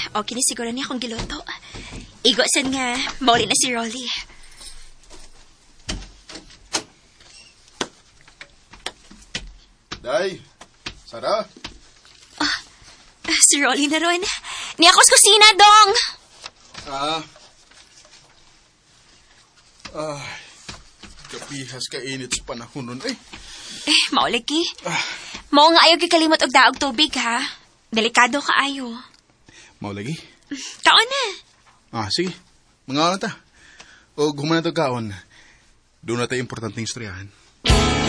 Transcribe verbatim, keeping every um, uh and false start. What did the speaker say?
Okay ni siguro niya akong giluto. Igo sad nga, mauli na si Rolly. Day, Sara? Ah, si Rolly na ron. Ni ako sa kusina, dong! Ah. Ay, kapihas ka init sa panahon nun eh. Eh, maulagi. Ah. Mao nga ayaw kikalimot og daog tubig, ha? Delikado ka ayo. Maulagi? Kaon na. Ah, sige. Mga na ta. O gumanan to kaon. Doon na tayo importanteng istoryahan.